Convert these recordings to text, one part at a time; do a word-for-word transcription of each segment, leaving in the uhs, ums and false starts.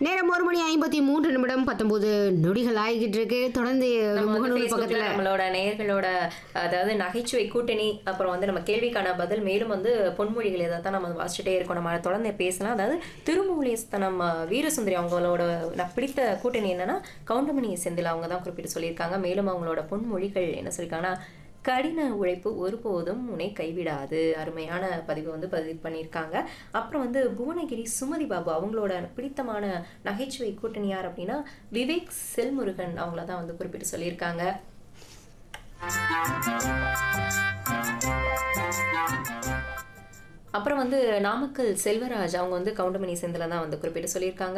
நேரம் ஒரு மணி ஐம்பத்தி மூன்று நிமிடம் பத்தொன்பது நொடிகள் ஆகிக்கிட்டு இருக்கு. தொடர்ந்து முகநூல் பக்கத்துல நம்மளோட நேயர்களோட அதாவது நகைச்சுவை கூட்டணி, அப்புறம் வந்து நம்ம கேள்விக்கான பதில், மேலும் வந்து பொன்மொழிகள் இதை தான் நம்ம வாசிச்சுட்டே இருக்கோம். நம்ம தொடர்ந்து பேசலாம். அதாவது திருமூலேஸ்தனம் வீரசுந்தரி அவங்களோட பிடித்த கூட்டணி என்னன்னா கவுண்டமணி செந்தில் அவங்க தான் குறிப்பிட்டு சொல்லியிருக்காங்க. மேலும் அவங்களோட பொன்மொழிகள் என்ன சொல்லியிருக்காங்கன்னா, கடின உழைப்பு ஒருபோதும் உன்னை கைவிடாது. அருமையான பதிவு வந்து பதிவு பண்ணியிருக்காங்க. அப்புறம் வந்து புவனகிரி சுமதி பாபு அவங்களோட பிடித்தமான நகைச்சுவை கூட்டணி யார் அப்படின்னா விவேக் செல்முருகன் அவங்கள தான் வந்து குறிப்பிட்டு சொல்லியிருக்காங்க. அப்புறம் வந்து நாமக்கல் செல்வராஜ் அவங்க வந்து கவுண்டமணி செந்தில தான் வந்து குறிப்பிட்டு சொல்லியிருக்காங்க.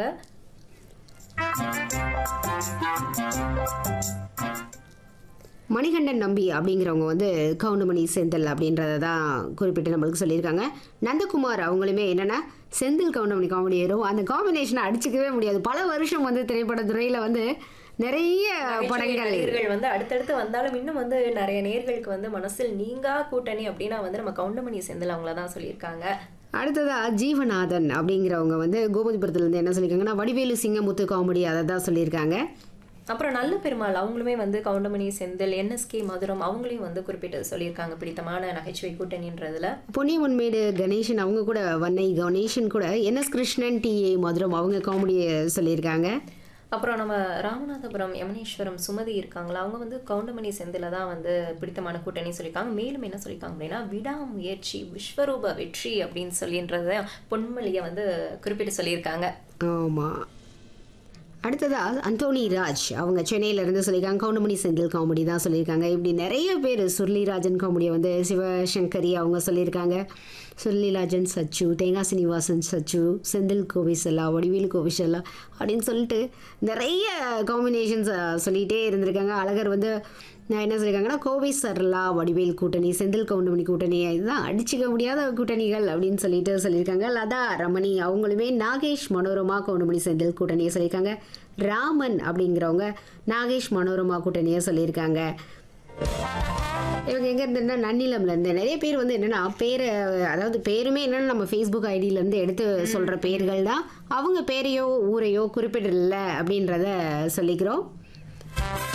மணிகண்டன் நம்பி அப்படிங்கிறவங்க வந்து கவுண்டமணி செந்தில் அப்படின்றத தான் குறிப்பிட்டு நம்மளுக்கு சொல்லியிருக்காங்க. நந்தகுமார் அவங்களுமே என்னென்னா செந்தில் கவுண்டமணி காமெடி ஏறும் அந்த காம்பினேஷனை அடிச்சுக்கவே முடியாது. பல வருஷம் வந்து திரைப்படத்துறையில் வந்து நிறைய படங்கள் வந்து அடுத்தடுத்து வந்தாலும் இன்னும் வந்து நிறைய நேர்களுக்கு வந்து மனசில் நீங்கா கூட்டணி அப்படின்னா வந்து நம்ம கவுண்டமணி செந்தில் அவங்கள தான் சொல்லியிருக்காங்க. அடுத்ததா ஜீவநாதன் அப்படிங்கிறவங்க வந்து கோமதிபுரத்துலேருந்து என்ன சொல்லியிருக்காங்கன்னா வடிவேலு சிங்கமுத்து காமெடி அதை தான் சொல்லியிருக்காங்க. அப்புறம் நல்ல பெருமாள் அவங்களுமே வந்து கவுண்டமணி செந்தில், என்எஸ்கே மதுரம் அவங்களையும் வந்து குறிப்பிட்டு சொல்லியிருக்காங்க பிடித்தமான நகைச்சுவை கூட்டணின்றதுல. பொன்னியம்மன்மேடு கணேசன் அவங்க கூட வன்னை கணேசன் கூட என்எஸ் கிருஷ்ணன், டிஏ மதுரம் அவங்க காமெடியை சொல்லியிருக்காங்க. அப்புறம் நம்ம ராமநாதபுரம் யமனேஸ்வரம் சுமதி இருக்காங்களா, அவங்க வந்து கவுண்டமணி செந்தில தான் வந்து பிடித்தமான கூட்டணி சொல்லியிருக்காங்க. மேலும் என்ன சொல்லியிருக்காங்க அப்படின்னா விடாமுயற்சி விஸ்வரூப வெற்றி அப்படின்னு சொல்லின்றத பொன்மொழியை வந்து குறிப்பிட்டு சொல்லியிருக்காங்க. ஆமாம். அடுத்ததா அந்தோனி ராஜ் அவங்க சென்னையிலேருந்து சொல்லியிருக்காங்க கவுண்டமணி செந்தில் காமெடி தான் சொல்லியிருக்காங்க. இப்படி நிறைய பேர் சுருளிராஜன் காமெடியை வந்து சிவசங்கரி அவங்க சொல்லியிருக்காங்க. சுருளிராஜன் சச்சு, தேங்காய் சீனிவாசன் சச்சு, செந்தில் கோவிசல்லா, வடிவேலு கோவிசல்லா அப்படின்னு சொல்லிட்டு நிறைய காம்பினேஷன்ஸ் சொல்லிகிட்டே இருந்திருக்காங்க. அழகர் வந்து நான் என்ன சொல்லியிருக்காங்கன்னா கோவை சர்லா வடிவேல் கூட்டணி, செந்தில் கவுண்டமணி கூட்டணி இதுதான் அடிச்சிக்க முடியாத கூட்டணிகள் அப்படின்னு சொல்லிட்டு சொல்லியிருக்காங்க. லதா ரமணி அவங்களுமே நாகேஷ் மனோரமா கவுண்டமணி செந்தில் கூட்டணியை சொல்லியிருக்காங்க. ராமன் அப்படிங்கிறவங்க நாகேஷ் மனோரமா கூட்டணியை சொல்லியிருக்காங்க. இவங்க எங்கே இருந்துன்னா நன்னிலம்லேருந்து நிறைய பேர் வந்து என்னென்னா பேரை அதாவது பேருமே என்னென்னா நம்ம ஃபேஸ்புக் ஐடியிலேருந்து எடுத்து சொல்கிற பேர்கள் தான். அவங்க பேரையோ ஊரையோ குறிப்பிடல அப்படின்றத சொல்லிக்கிறோம்.